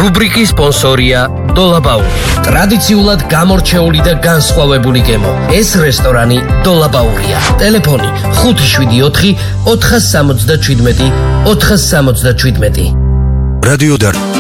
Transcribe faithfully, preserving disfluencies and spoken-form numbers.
რუბრიკის სპონსორია დოლაბაური. ტრადიციულად გამორჩეული და განსხვავებული გემო. ეს რესტორანი დოლაბაურია. ტელეფონი ხუთი შვიდი ოთხი ოთხას სამოცდაჩვიდმეტი ოთხას სამოცდაჩვიდმეტი. რადიო დარ